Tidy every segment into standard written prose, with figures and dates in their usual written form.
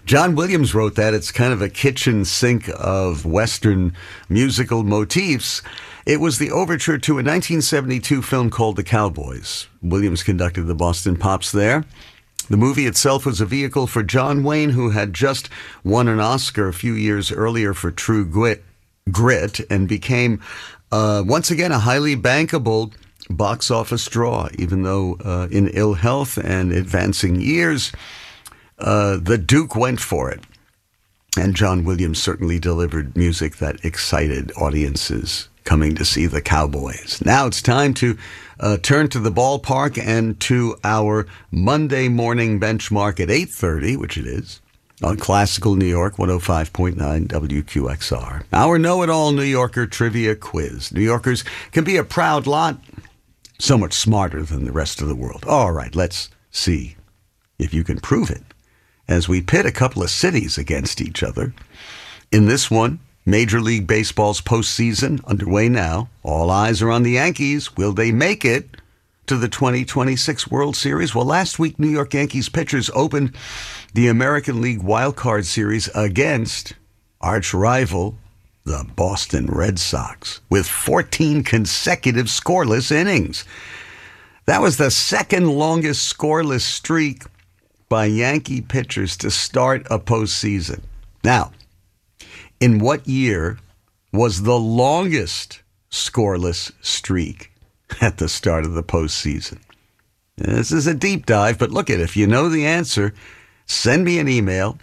John Williams wrote that. It's kind of a kitchen sink of Western musical motifs. It was the overture to a 1972 film called The Cowboys. Williams conducted the Boston Pops there. The movie itself was a vehicle for John Wayne, who had just won an Oscar a few years earlier for True Grit, and became, once again, a highly bankable box office draw, even though in ill health and advancing years, the Duke went for it. And John Williams certainly delivered music that excited audiences coming to see the Cowboys. Now it's time to turn to the ballpark and to our Monday morning benchmark at 8:30, which it is, on Classical New York 105.9 WQXR. Our know-it-all New Yorker trivia quiz. New Yorkers can be a proud lot, so much smarter than the rest of the world. All right, let's see if you can prove it, as we pit a couple of cities against each other. In this one, Major League Baseball's postseason underway now. All eyes are on the Yankees. Will they make it to the 2026 World Series? Well, last week, New York Yankees pitchers opened the American League Wild Card Series against arch rival, the Boston Red Sox, with 14 consecutive scoreless innings. That was the second longest scoreless streak by Yankee pitchers to start a postseason. Now, in what year was the longest scoreless streak at the start of the postseason? This is a deep dive, but look at it. If you know the answer, send me an email,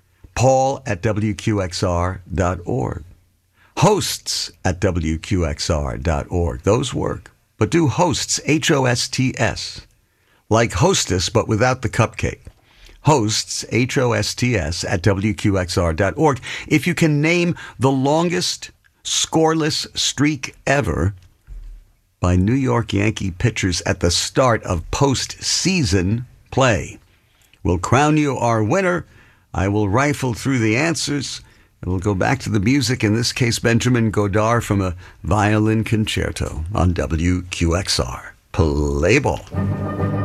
paul@wqxr.org. hosts@wqxr.org. Those work. But do hosts, Hosts, like hostess, but without the cupcake. Hosts, HOSTS, @wqxr.org. If you can name the longest scoreless streak ever by New York Yankee pitchers at the start of postseason play, we'll crown you our winner. I will rifle through the answers, and we'll go back to the music, in this case, Benjamin Godard from a violin concerto on WQXR. Play ball.